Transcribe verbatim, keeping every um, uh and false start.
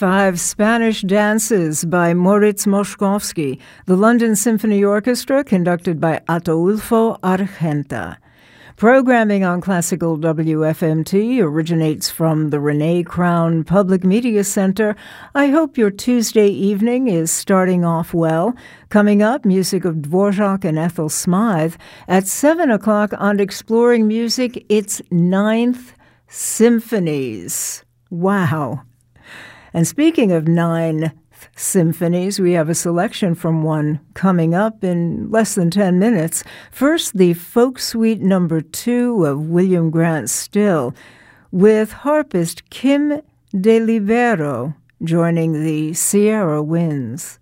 Five Spanish Dances by Moritz Moszkowski, the London Symphony Orchestra, conducted by Ataulfo Argenta. Programming on Classical W F M T originates from the Renee Crown Public Media Center. I hope your Tuesday evening is starting off well. Coming up, music of Dvorak and Ethel Smythe. At seven o'clock on Exploring Music, it's Ninth Symphonies. Wow. And speaking of nine symphonies, we have a selection from one coming up in less than ten minutes. First, the Folk Suite number two of William Grant Still, with harpist Kim DeLibero joining the Sierra Winds.